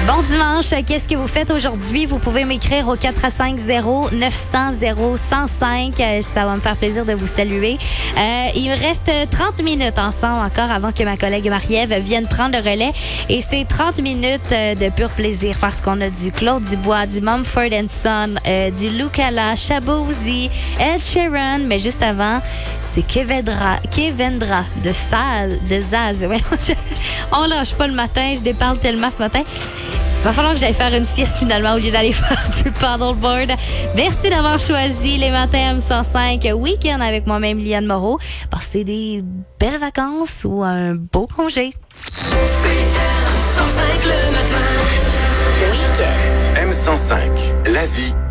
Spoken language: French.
Bon dimanche, qu'est-ce que vous faites aujourd'hui? Vous pouvez m'écrire au 450-900-0105. Ça va me faire plaisir de vous saluer. Il me reste 30 minutes ensemble encore avant que ma collègue Marie-Ève vienne prendre le relais. Et c'est 30 minutes de pur plaisir parce qu'on a du Claude Dubois, du Mumford & Son, du Lucala, Shabozy, Ed Sheeran. Mais juste avant, c'est Kevendra de Zaz. Ouais, on lâche pas le matin, je déparle tellement ce matin. Va falloir que j'aille faire une sieste finalement au lieu d'aller faire du paddleboard. Merci d'avoir choisi les matins M105 week-end avec moi-même Liane Moreau. Passez des belles vacances ou un beau congé. C'est M105 le matin. Week-end. M105, la vie